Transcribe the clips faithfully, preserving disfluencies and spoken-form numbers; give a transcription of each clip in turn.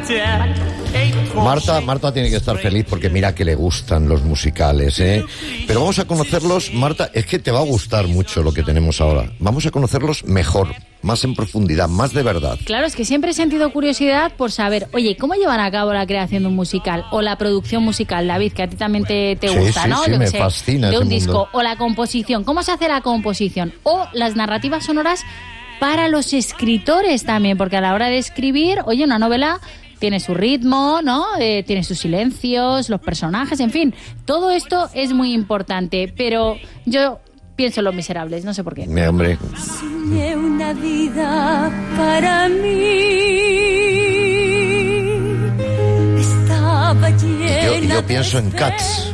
Marta, Marta tiene que estar feliz porque mira que le gustan los musicales, ¿eh? Pero vamos a conocerlos, Marta, es que te va a gustar mucho lo que tenemos ahora. Vamos a conocerlos mejor, más en profundidad, más de verdad. Claro, es que siempre he sentido curiosidad por saber, oye, ¿cómo llevan a cabo la creación de un musical o la producción musical, David, que a ti también te, te sí, gusta, sí, ¿no? Sí, Yo me que sé, fascina de un ese disco, mundo. o la composición, ¿cómo se hace la composición? O las narrativas sonoras para los escritores también, porque a la hora de escribir, oye, una novela tiene su ritmo, ¿no? Eh, tiene sus silencios, los personajes, en fin, todo esto es muy importante, pero yo pienso en Los Miserables, no sé por qué. Mi hombre. Soñé una vida para mí. Estaba llena. Y yo, y yo pienso en Cats.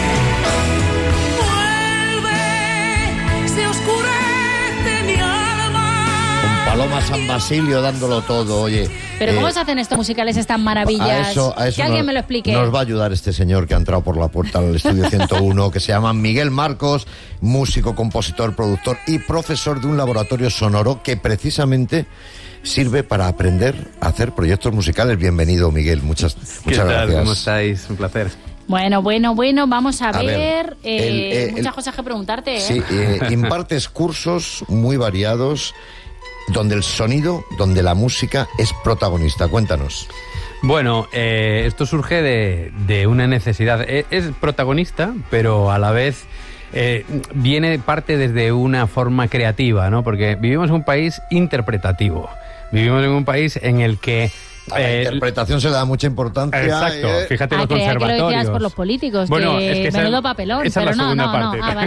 Paloma San Basilio dándolo todo, oye. Pero ¿cómo eh, se hacen estos musicales, estas maravillas? A eso, a eso que alguien nos, me lo explique. Nos va a ayudar este señor que ha entrado por la puerta al estudio ciento uno, que se llama Miguel Marcos, músico, compositor, productor y profesor de un laboratorio sonoro que precisamente sirve para aprender a hacer proyectos musicales. Bienvenido, Miguel, muchas, muchas ¿Qué tal? gracias. ¿Cómo estáis? Un placer. Bueno, bueno, bueno, vamos a, A ver, ver, eh, el, eh, muchas el, cosas que preguntarte. ¿eh? Sí, eh, impartes cursos muy variados donde el sonido, donde la música es protagonista. Cuéntanos. Bueno, eh, esto surge de, de una necesidad. Es, es protagonista, pero a la vez eh, viene parte desde una forma creativa, ¿no? Porque vivimos en un país interpretativo. Vivimos en un país en el que a la eh, interpretación se le da mucha importancia. Exacto, eh. fíjate ah, los conservatorios. Que lo decías por los políticos, bueno, que, es que menudo esa, papelón, esa pero es la no, segunda no, parte. no, ah,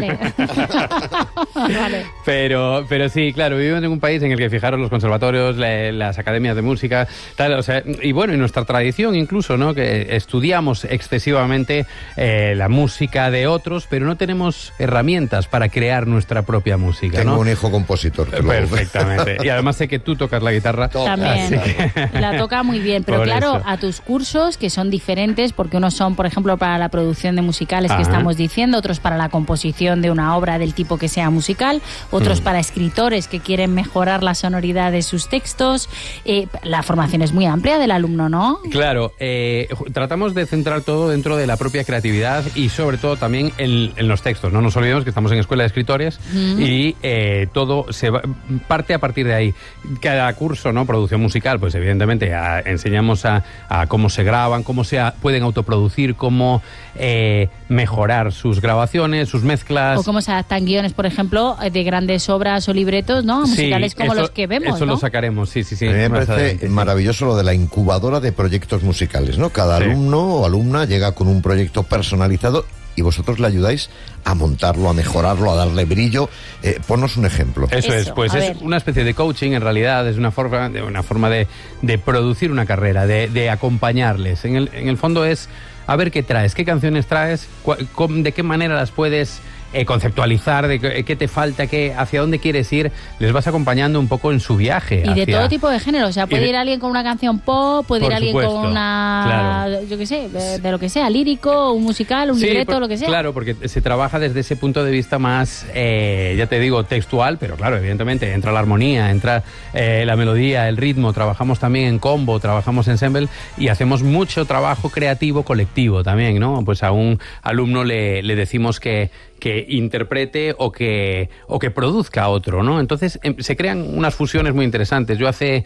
vale. vale. Pero, pero sí, claro, vivimos en un país en el que, fijaros, los conservatorios, la, las academias de música, tal, o sea, y bueno, y nuestra tradición incluso, ¿no? Que estudiamos excesivamente eh, la música de otros, pero no tenemos herramientas para crear nuestra propia música, Tengo ¿no? un hijo compositor. Perfectamente. Y además sé que tú tocas la guitarra. También. Que... La toca muy bien, pero por claro, eso. A tus cursos, que son diferentes, porque unos son, por ejemplo, para la producción de musicales, Ajá. que estamos diciendo, otros para la composición de una obra del tipo que sea musical, otros mm. para escritores que quieren mejorar la sonoridad de sus textos. Eh, la formación es muy amplia del alumno, ¿no? Claro, eh, tratamos de centrar todo dentro de la propia creatividad y sobre todo también en, en los textos. No nos olvidemos que estamos en Escuela de Escritores mm. y eh, todo se va, parte a partir de ahí. Cada curso, ¿no? Producción musical, pues evidentemente a, enseñamos a, a cómo se graban, cómo se a, pueden autoproducir, cómo eh, mejorar sus grabaciones, sus mezclas. O cómo se adaptan guiones, por ejemplo, de grandes obras o libretos, ¿no? Musicales sí, como eso, los que vemos, Eso ¿no? lo sacaremos, sí, sí, sí. A mí me parece adelante, maravilloso sí. lo de la incubadora de proyectos musicales, ¿no? Cada sí. alumno o alumna llega con un proyecto personalizado y vosotros le ayudáis a montarlo, a mejorarlo, a darle brillo. Eh, ponnos un ejemplo. Eso, Eso es, pues es ver. una especie de coaching, en realidad, es una forma de, una forma de, de producir una carrera, de, de acompañarles. En el, en el fondo es a ver qué traes, qué canciones traes, cu- de qué manera las puedes eh, conceptualizar, de qué, qué te falta, qué, hacia dónde quieres ir, les vas acompañando un poco en su viaje. Y hacia... de todo tipo de género, o sea, puede de... ir alguien con una canción pop, puede por ir alguien supuesto, con una, claro. yo qué sé, de, de lo que sea, lírico, un musical, un sí, libreto, por, lo que sea. Claro, porque se trabaja desde ese punto de vista más, eh, ya te digo, textual, pero claro, evidentemente entra la armonía, entra eh, la melodía, el ritmo, trabajamos también en combo, trabajamos en ensemble y hacemos mucho trabajo creativo colectivo también, ¿no? Pues a un alumno le, le decimos que que interprete o que o que produzca otro, ¿no? Entonces eh, se crean unas fusiones muy interesantes. Yo hace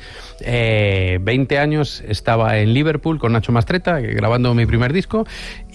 eh, veinte años estaba en Liverpool con Nacho Mastretta grabando mi primer disco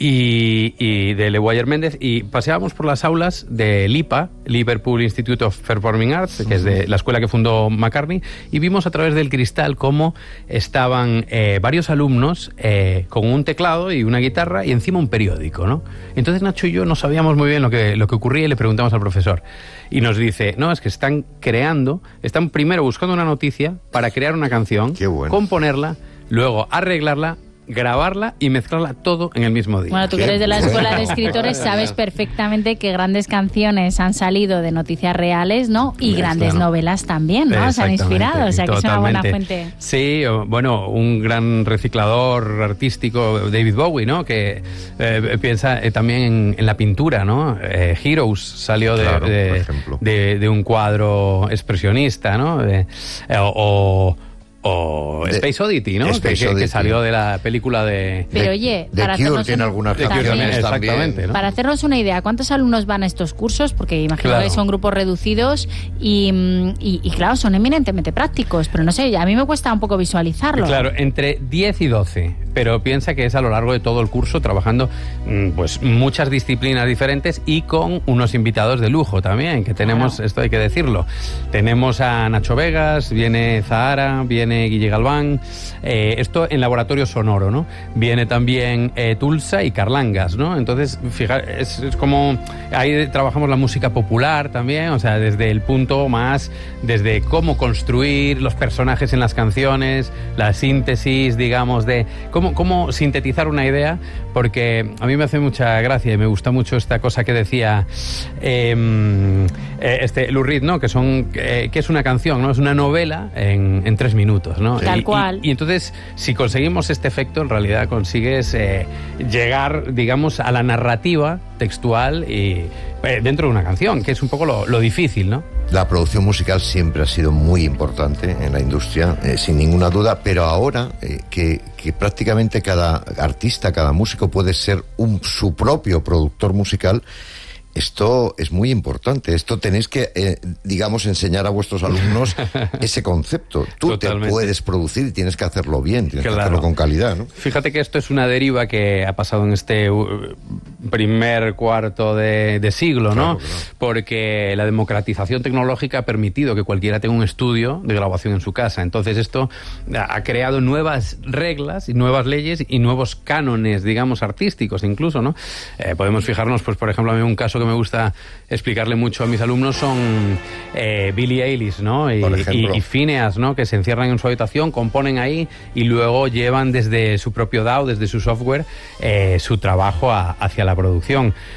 y, y de Leguayer Méndez y paseábamos por las aulas de LIPA, Liverpool Institute of Performing Arts, que es de la escuela que fundó McCartney, y vimos a través del cristal cómo estaban eh, varios alumnos eh, con un teclado y una guitarra y encima un periódico, ¿no? Entonces Nacho y yo no sabíamos muy bien lo que lo que ocurría y le preguntamos al profesor y nos dice, no, es que están creando, están primero buscando una noticia para crear una canción, Qué bueno. componerla, luego arreglarla, grabarla y mezclarla todo en el mismo día. Bueno, tú que eres de la Escuela de Escritores sabes perfectamente que grandes canciones han salido de noticias reales, ¿no? Y grandes claro. novelas también, ¿no? Se han inspirado, o sea que es una buena fuente. Sí, bueno, un gran reciclador artístico, David Bowie, ¿no? Que eh, piensa eh, también en, en la pintura, ¿no? Eh, Heroes salió de, claro, de, de, de un cuadro expresionista, ¿no? Eh, o... O de, Space Oddity, ¿no? Space que, Oddity. que salió de la película de... Pero de, oye, de para Cure hacernos tiene un... algunas también. canciones Exactamente, también. ¿no? Para hacernos una idea, ¿cuántos alumnos van a estos cursos? Porque imagino Claro. que son grupos reducidos y, y, y claro, son eminentemente prácticos, pero no sé, a mí me cuesta un poco visualizarlo. Claro, entre diez y doce, pero piensa que es a lo largo de todo el curso trabajando pues muchas disciplinas diferentes y con unos invitados de lujo también, que tenemos, Claro. esto hay que decirlo. Tenemos a Nacho Vegas, viene Zahara, viene Guille Galván, eh, esto en laboratorio sonoro, ¿no? Viene también eh, Tulsa y Carlangas, ¿no? Entonces, fijar, es, es como, ahí trabajamos la música popular también, o sea, desde el punto más, desde cómo construir los personajes en las canciones, la síntesis, digamos, de cómo, cómo sintetizar una idea, porque a mí me hace mucha gracia y me gusta mucho esta cosa que decía eh, este Lou Reed, ¿no? Que son, eh, que es una canción, ¿no? Es una novela en, en tres minutos, ¿no? Tal y, cual. Y, y entonces, si conseguimos este efecto, en realidad consigues eh, llegar, digamos, a la narrativa textual y eh, dentro de una canción, que es un poco lo, lo difícil, ¿no? La producción musical siempre ha sido muy importante en la industria, eh, sin ninguna duda, pero ahora eh, que, que prácticamente cada artista, cada músico puede ser un, su propio productor musical, esto es muy importante. Esto tenéis que, eh, digamos, enseñar a vuestros alumnos ese concepto. Tú Totalmente. te puedes producir y tienes que hacerlo bien, tienes Claro. que hacerlo con calidad, ¿no? Fíjate que esto es una deriva que ha pasado en este uh, primer cuarto de, de siglo, ¿no? Claro, claro. Porque la democratización tecnológica ha permitido que cualquiera tenga un estudio de grabación en su casa. Entonces esto ha creado nuevas reglas y nuevas leyes y nuevos cánones, digamos, artísticos incluso, ¿no? Eh, podemos fijarnos, pues por ejemplo, a mí un caso que me gusta explicarle mucho a mis alumnos son eh, Billie Eilish, ¿no? Y, Por ejemplo. y, y Phineas, ¿no? Que se encierran en su habitación, componen ahí y luego llevan desde su propio D A W, desde su software, eh, su trabajo a, hacia la producción.